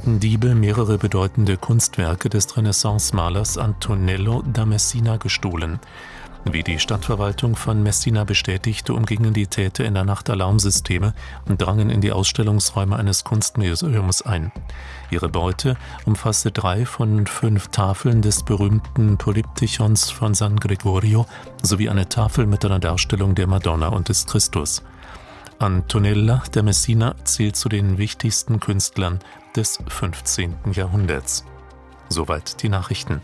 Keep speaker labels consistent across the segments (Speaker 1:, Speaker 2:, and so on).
Speaker 1: haben Diebe mehrere bedeutende Kunstwerke des Renaissance-Malers Antonello da Messina gestohlen. Wie die Stadtverwaltung von Messina bestätigte, umgingen die Täter in der Nacht Alarmsysteme und drangen in die Ausstellungsräume eines Kunstmuseums ein. Ihre Beute umfasste 3 von 5 Tafeln des berühmten Polyptychons von San Gregorio sowie eine Tafel mit einer Darstellung der Madonna und des Christus. Antonello da Messina zählt zu den wichtigsten Künstlern des 15. Jahrhunderts. Soweit die Nachrichten.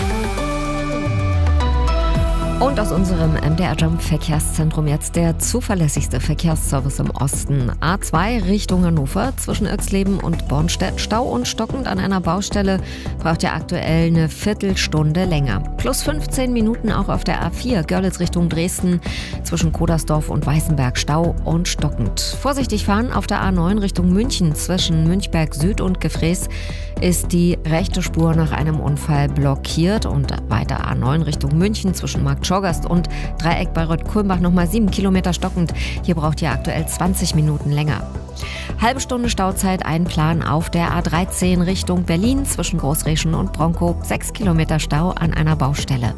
Speaker 2: Und aus unserem MDR Jump Verkehrszentrum jetzt der zuverlässigste Verkehrsservice im Osten. A2 Richtung Hannover zwischen Irxleben und Bornstedt. Stau und stockend an einer Baustelle braucht ihr aktuell eine Viertelstunde länger. Plus 15 Minuten auch auf der A4 Görlitz Richtung Dresden zwischen Kodersdorf und Weißenberg. Stau und stockend. Vorsichtig fahren auf der A9 Richtung München zwischen Münchberg Süd und Gefrees ist die rechte Spur nach einem Unfall blockiert und weiter A9 Richtung München zwischen Markt Schorgast und Dreieck Bayreuth-Kulmbach nochmal 7 Kilometer stockend. Hier braucht ihr aktuell 20 Minuten länger. Halbe Stunde Stauzeit einplanen auf der A13 Richtung Berlin zwischen Großreschen und Bronkow. 6 Kilometer Stau an einer Baustelle.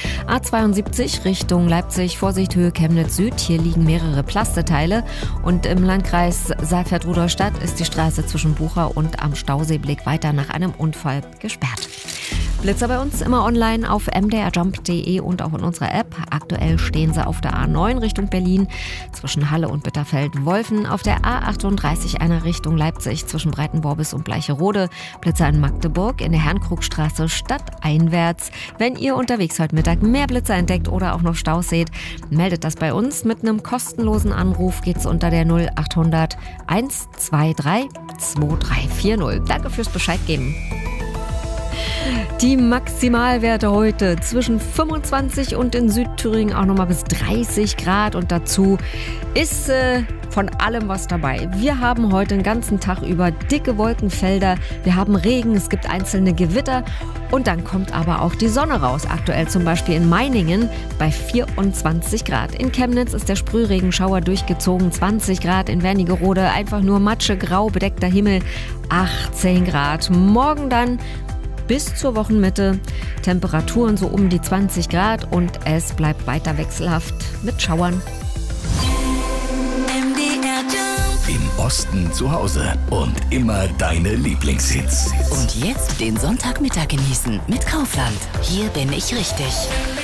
Speaker 2: A72 Richtung Leipzig, Vorsicht Höhe Chemnitz Süd. Hier liegen mehrere Plasteteile und im Landkreis Saalfeld-Rudolstadt ist die Straße zwischen Bucher und am Stauseeblick weiter nach einem Unfall gesperrt. Blitzer bei uns immer online auf mdrjump.de und auch in unserer App. Aktuell stehen sie auf der A9 Richtung Berlin zwischen Halle und Bitterfeld-Wolfen, auf der A38 einer Richtung Leipzig zwischen Breitenborbis und Bleicherode, Blitzer in Magdeburg, in der Herrnkrugstraße stadteinwärts. Wenn ihr unterwegs heute Mittag mehr Blitzer entdeckt oder auch noch Staus seht, meldet das bei uns. Mit einem kostenlosen Anruf geht's unter der 0800 123 2340. Danke fürs Bescheid geben. Die Maximalwerte heute zwischen 25 und in Südthüringen auch nochmal bis 30 Grad und dazu ist von allem was dabei. Wir haben heute den ganzen Tag über dicke Wolkenfelder, wir haben Regen, es gibt einzelne Gewitter und dann kommt aber auch die Sonne raus. Aktuell zum Beispiel in Meiningen bei 24 Grad. In Chemnitz ist der Sprühregenschauer durchgezogen, 20 Grad. In Wernigerode einfach nur Matsche, grau, bedeckter Himmel, 18 Grad. Morgen dann bis zur Wochenmitte Temperaturen so um die 20 Grad und es bleibt weiter wechselhaft mit Schauern.
Speaker 3: Im Osten zu Hause und immer deine Lieblingshits.
Speaker 4: Und jetzt den Sonntagmittag genießen mit Kaufland. Hier bin ich richtig.